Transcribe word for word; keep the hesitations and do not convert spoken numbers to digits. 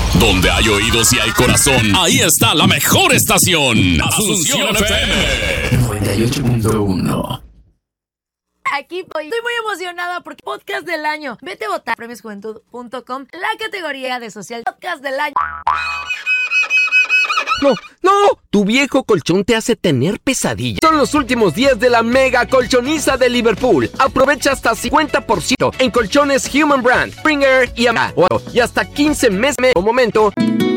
Donde hay oídos y hay corazón, ahí está la mejor estación. Asunción F M noventa y ocho punto uno. Aquí estoy muy emocionada porque podcast del año. Vete a votar premios juventud punto com, la categoría de social podcast del año. No, no, tu viejo colchón te hace tener pesadillas. Son los últimos días de la mega colchoniza de Liverpool. Aprovecha hasta cincuenta por ciento en colchones Human Brand, Springer y Ama. Y hasta quince meses. Un momento.